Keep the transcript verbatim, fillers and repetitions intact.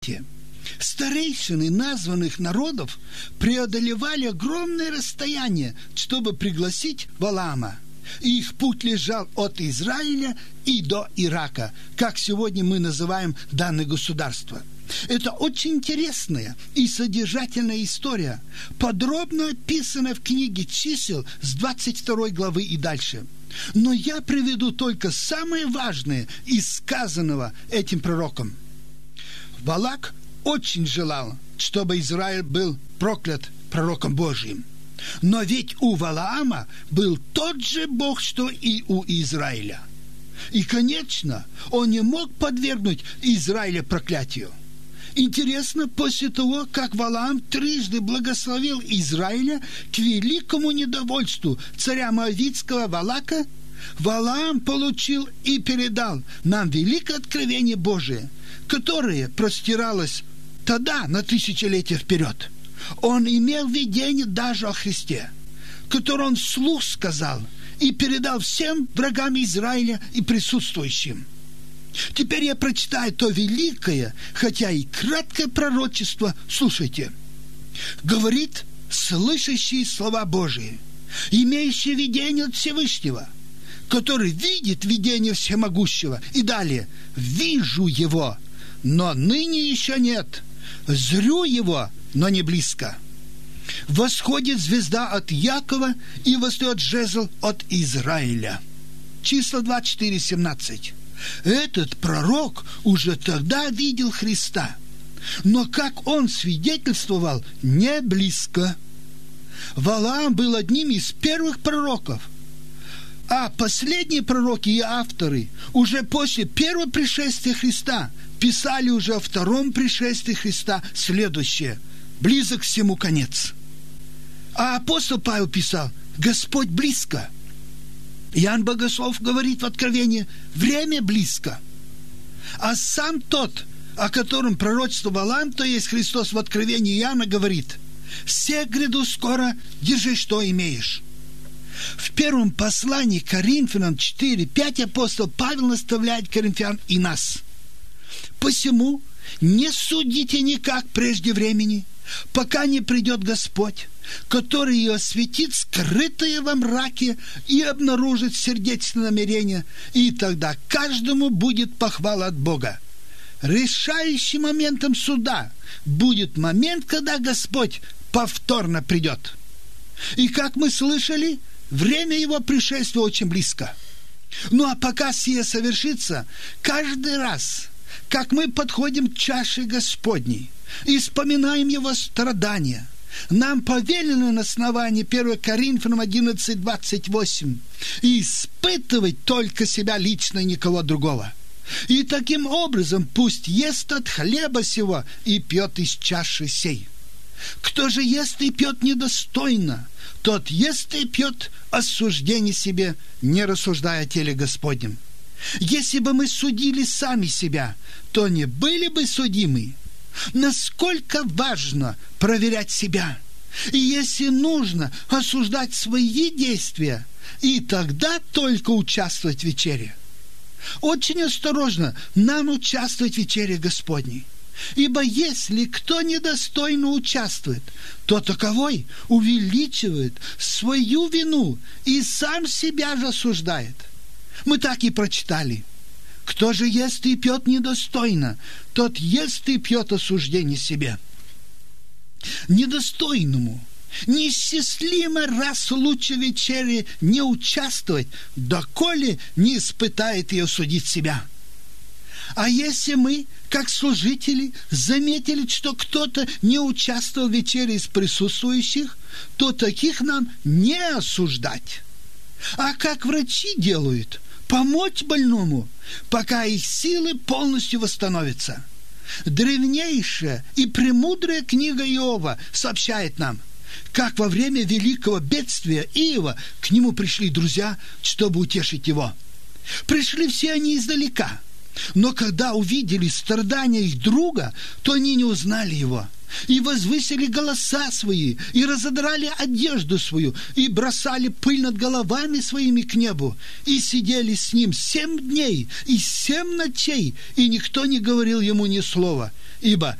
Старейшины названных народов преодолевали огромное расстояние, чтобы пригласить Валаама. И их путь лежал от Израиля и до Ирака, как сегодня мы называем данное государство. Это очень интересная и содержательная история, подробно описанная в книге «Чисел» с двадцать второй главы и дальше. Но я приведу только самое важное из сказанного этим пророком. Валак очень желал, чтобы Израиль был проклят пророком Божьим. Но ведь у Валаама был тот же Бог, что и у Израиля. И, конечно, он не мог подвергнуть Израиля проклятию. Интересно, после того, как Валаам трижды благословил Израиля к великому недовольству царя Моавитского Валака, Валаам получил и передал нам великое откровение Божие, которое простиралось тогда на тысячелетия вперед. Он имел видение даже о Христе, которое он вслух сказал и передал всем врагам Израиля и присутствующим. Теперь я прочитаю то великое, хотя и краткое пророчество. Слушайте. Говорит слышащий слова Божии, имеющий видение от Всевышнего, который видит видение Всемогущего. И далее. Вижу его, но ныне еще нет. Зрю его, но не близко. Восходит звезда от Якова и восстает жезл от Израиля. Числа двадцать четыре семнадцать. Этот пророк уже тогда видел Христа, но, как он свидетельствовал, не близко. Валаам был одним из первых пророков, а последние пророки и авторы уже после первого пришествия Христа писали уже о втором пришествии Христа следующее: близок всему конец. А апостол Павел писал: Господь близко. Иоанн Богослов говорит в Откровении: время близко. А сам тот, о котором пророчествовал Валаам, то есть Христос, в Откровении Иоанна говорит: «Все гряду скоро, держи, что имеешь». В первом послании к Коринфянам четыре пять апостол Павел наставляет коринфян и нас: «Посему не судите никак прежде времени, пока не придет Господь, который и осветит скрытое во мраке и обнаружит сердечное намерение, и тогда каждому будет похвала от Бога». Решающим моментом суда будет момент, когда Господь повторно придет. И, как мы слышали, время его пришествия очень близко. Ну а пока сие совершится, каждый раз, как мы подходим к чаше Господней и вспоминаем его страдания, нам повелено на основании первого Коринфянам одиннадцать двадцать восемь испытывать только себя лично и никого другого. И таким образом пусть ест от хлеба сего и пьет из чаши сей. Кто же ест и пьет недостойно, тот ест и пьет осуждение себе, не рассуждая о теле Господнем. Если бы мы судили сами себя, то не были бы судимы. Насколько важно проверять себя, и если нужно, осуждать свои действия, и тогда только участвовать в вечере. Очень осторожно нам участвовать в вечере Господней, ибо если кто недостойно участвует, то таковой увеличивает свою вину и сам себя же осуждает. Мы так и прочитали: кто же ест и пьет недостойно, тот ест и пьет осуждение себе. Недостойному неисчислимо раз лучше вечере не участвовать, доколе не испытает и осудит себя. А если мы, как служители, заметили, что кто-то не участвовал в вечере из присутствующих, то таких нам не осуждать. А как врачи делают? Помочь больному, пока их силы полностью восстановятся. Древнейшая и премудрая книга Иова сообщает нам, как во время великого бедствия Иова к нему пришли друзья, чтобы утешить его. Пришли все они издалека, Но когда увидели страдания их друга, то они не узнали его, и возвысили голоса свои, и разодрали одежду свою, и бросали пыль над головами своими к небу, и сидели с ним семь дней и семь ночей, и никто не говорил ему ни слова, ибо